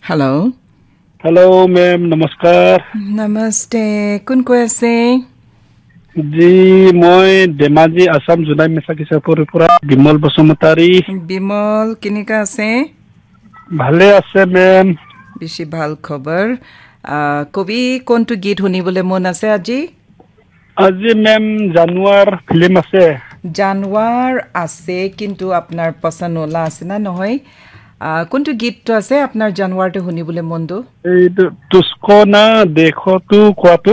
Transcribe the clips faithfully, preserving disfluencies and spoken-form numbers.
Hello. Hello, ma'am. Namaskar. Namaste. Kun koi ase? Ji, moi Demaji Assam Junai Mesakisa Puripura Bimol Basumutari. Bimol kinika ase? Bhale ase, ma'am. Bishi bhal khobar. Kobi kontu git hunibole mon ase aji? Aji, ma'am, Januar film ase. Januar ase kintu apnar pasan ola ase na nohoi? কোনটো গীতটো আছে আপোনাৰ জানুৱাৰতে শুনিবলৈ মনটো এইটো তুস্কো না দেখো তু কোৱাটো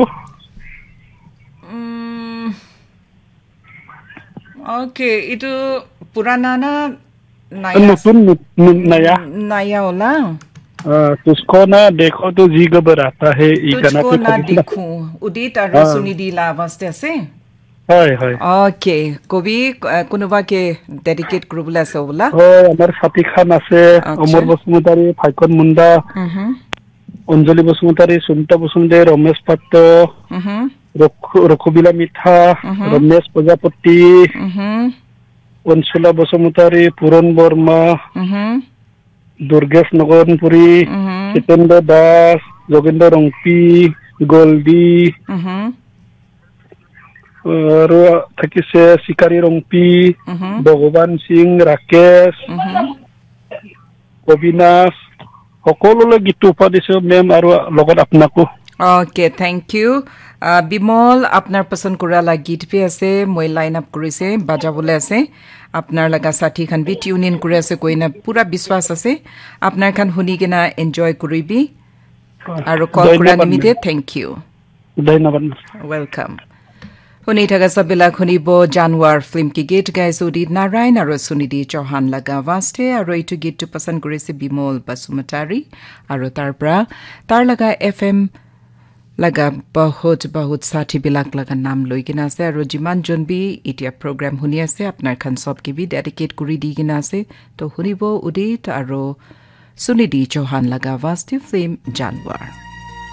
ওকে ইটো পুরানা না নয়া নতুন নয়া নয়া ওলা तुझको ना देखो तो जी घबर आता है ई गाना तुझको ना देखूं उदित और सुनिधि लावास्ते আছে হয় হয় ওকে কবি কোনোবাকে ডেডিকেট কৰিবলৈ আছে ওলা হয় আমাৰ সাথী খান আছে অমর বসুমতাৰী ফাইকন মুন্ডা অঞ্জলি বসুমতাৰী সুনিতা বসুমতাৰী ৰমেশ পাত্ৰ ৰখুবিলা মিঠা ৰমেশ প্ৰজাপতি অঞ্চলা বসুমতাৰী পুৰণ বৰ্মা দুৰ্গেশ নগনপুৰী চিতেন্দ্ৰ দাস যোগেন্দ্ৰ ৰংপি গল্ডি আৰু থাকিছে শিকাৰী ৰংপি ভগৱান সিং ৰাকেশ অবিনাশ সকলোলৈ গীত উপহাৰ দিছো মেম আৰু লগত আপোনাকো ওকে থ্যাংক ইউ বিমল আপোনাৰ পছন্দ কৰা লা গীত পে আছে মই লাইন আপ কৰিছে বাজাবলৈ আছে আপোনাৰ লগা সাথী খান বি টিউন ইন কৰি আছে কইনা পুৰা বিশ্বাস আছে আপোনাৰ খান শুনি কিনা এনজয় কৰিবি আৰু কল কৰা নিমিতে থ্যাংক ইউ ধন্যবাদ ওয়েলকাম শুনি থাকা সববিলাক শুনিব জানুৱাৰ ফিল্ম কি গীত গাইছে উদিত নাৰায়ণ আৰু সুনিধি চৌহান লগা বাস্তে আৰু এইটো গীতটো পছন্দ কৰিছে বিমল বসুমতাৰী আৰু তাৰ পৰা তাৰ লগা এফ এম লগা বহুত বহুত সাথী বিলাক লগা নাম লৈ কিনা আছে আৰু যিমান জনবি এতিয়া প্ৰগ্ৰাম শুনি আছে আপোনাৰ খান সব কিবি ডেডিকেট কৰি দি কিনা আছে তো শুনিব উদিত আৰু সুনিধি চৌহান লগা বাস্তে ফিল্ম জানুৱাৰ